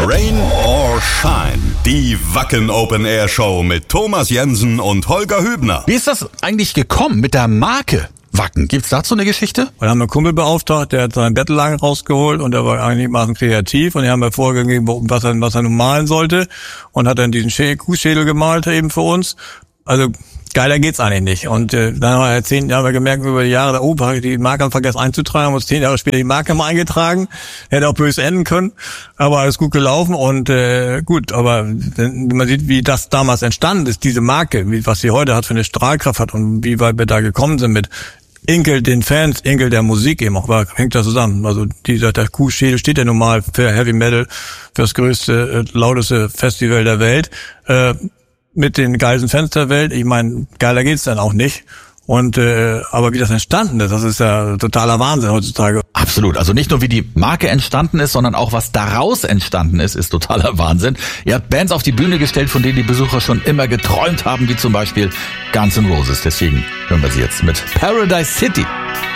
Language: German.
Rain or Shine. Die Wacken Open Air Show mit Thomas Jensen und Holger Hübner. Wie ist das eigentlich gekommen mit der Marke Wacken? Gibt's dazu eine Geschichte? Wir haben einen Kumpel beauftragt, der hat seinen Bettellagen rausgeholt und der war einigermaßen kreativ und die haben mir vorgegeben, was er nun malen sollte und hat dann diesen Kuhschädel gemalt eben für uns. Also geiler geht's eigentlich nicht. Und dann haben wir gemerkt über die Jahre, habe ich die Marke vergessen einzutragen, haben uns 10 Jahre später die Marke mal eingetragen. Hätte auch böse enden können, aber alles gut gelaufen und gut. Aber wenn man sieht, wie das damals entstanden ist, diese Marke, was sie heute hat für eine Strahlkraft hat und wie weit wir da gekommen sind mit Inkel den Fans, Inkel der Musik eben auch, hängt da zusammen. Also der Kuhschädel steht ja nun mal für Heavy Metal, für das größte, lauteste Festival der Welt. Mit den geilsten Fans der Welt. Ich meine, geiler geht's dann auch nicht. Und aber wie das entstanden ist, das ist ja totaler Wahnsinn heutzutage. Absolut. Also nicht nur wie die Marke entstanden ist, sondern auch was daraus entstanden ist totaler Wahnsinn. Ihr habt Bands auf die Bühne gestellt, von denen die Besucher schon immer geträumt haben, wie zum Beispiel Guns N' Roses. Deswegen hören wir sie jetzt mit Paradise City.